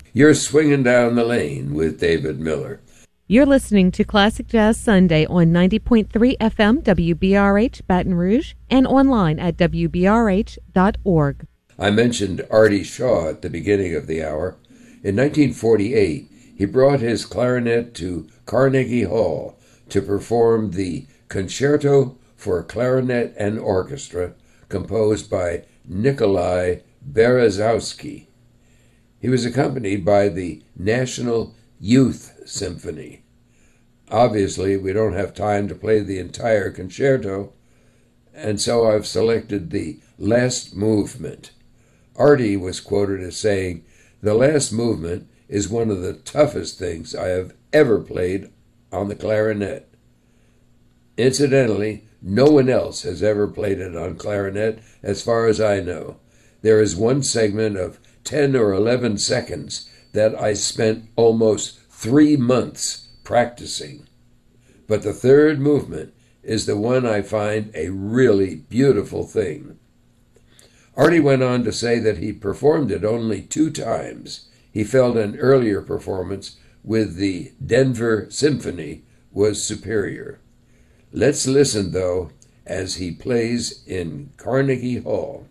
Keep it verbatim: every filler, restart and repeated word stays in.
You're swinging down the lane with David Miller. You're listening to Classic Jazz Sunday on ninety point three F M W B R H Baton Rouge and online at W B R H dot org. I mentioned Artie Shaw at the beginning of the hour. In nineteen forty-eight, he brought his clarinet to Carnegie Hall to perform the Concerto for Clarinet and Orchestra, composed by Nikolai Berezowski. He was accompanied by the National Youth Symphony. Obviously, we don't have time to play the entire concerto, and so I've selected the last movement. Artie was quoted as saying, "The last movement is one of the toughest things I have ever played on the clarinet." Incidentally, no one else has ever played it on clarinet, as far as I know. There is one segment of ten or eleven seconds that I spent almost three months practicing. But the third movement is the one I find a really beautiful thing. Artie went on to say that he performed it only two times. He felt an earlier performance with the Denver Symphony was superior. Let's listen, though, as he plays in Carnegie Hall.